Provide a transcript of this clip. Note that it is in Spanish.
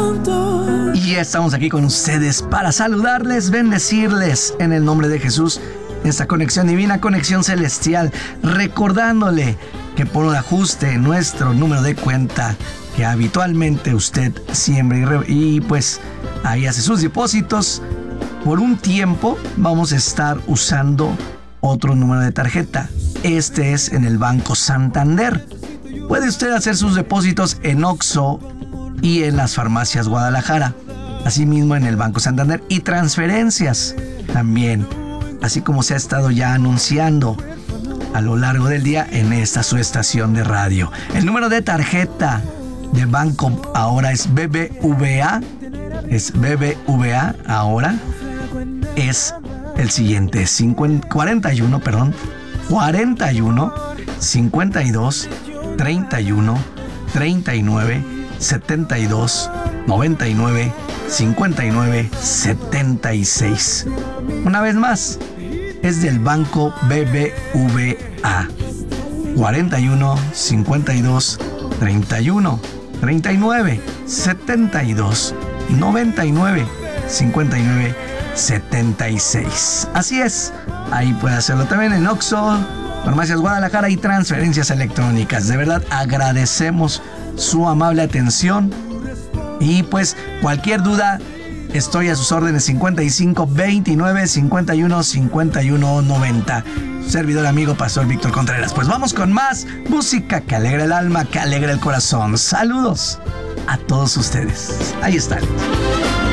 Y estamos aquí con ustedes para saludarles, bendecirles en el nombre de Jesús. Esta conexión divina, conexión celestial, recordándole que por un ajuste en nuestro número de cuenta que habitualmente usted siembra y pues ahí hace sus depósitos, por un tiempo vamos a estar usando otro número de tarjeta. Este es en el Banco Santander. Puede usted hacer sus depósitos en OXXO y en las farmacias Guadalajara, asimismo en el Banco Santander, y transferencias también, así como se ha estado ya anunciando a lo largo del día en esta su estación de radio. El número de tarjeta de banco ahora es BBVA, ahora es el siguiente, 41 52 31 39 72 99 59 76. Una vez más, es del banco BBVA. 41 52 31 39 72 99 59 76. Así es, ahí puede hacerlo también en OXXO, Farmacias Guadalajara y transferencias electrónicas. De verdad agradecemos su amable atención y pues cualquier duda estoy a sus órdenes. 55 29 51 51 90. Servidor amigo Pastor Víctor Contreras. Pues vamos con más música que alegra el alma, que alegra el corazón. Saludos a todos ustedes. Ahí están.